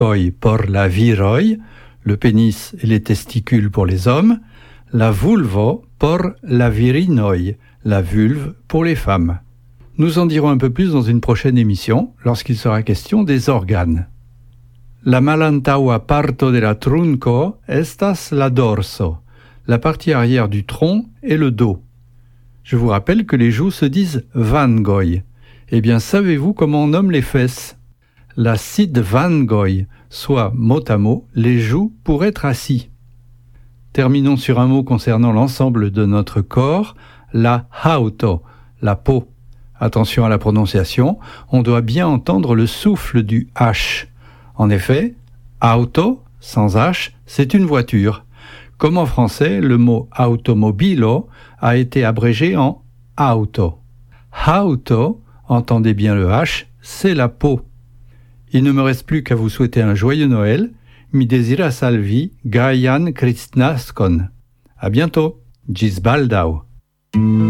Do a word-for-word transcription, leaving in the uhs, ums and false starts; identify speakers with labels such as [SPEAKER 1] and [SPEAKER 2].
[SPEAKER 1] koi por la viroi, le pénis et les testicules pour les hommes, la vulvo por la virinoi, la vulve pour les femmes. Nous en dirons un peu plus dans une prochaine émission, lorsqu'il sera question des organes. La malantaŭa parto de la trunco estas la dorso. La partie arrière du tronc est le dos. Je vous rappelle que les joues se disent vangoj. Eh bien, savez-vous comment on nomme les fesses? La sidvangoj, soit mot à mot, les joues pour être assis. Terminons sur un mot concernant l'ensemble de notre corps, la hauto, la peau. Attention à la prononciation, on doit bien entendre le souffle du H. En effet, auto, sans H, c'est une voiture. Comme en français, le mot automobilo a été abrégé en auto. Auto, entendez bien le H, c'est la peau. Il ne me reste plus qu'à vous souhaiter un joyeux Noël. Mi deziras al vi gajan Kristnaskon. À bientôt. Ĝis baldaŭ.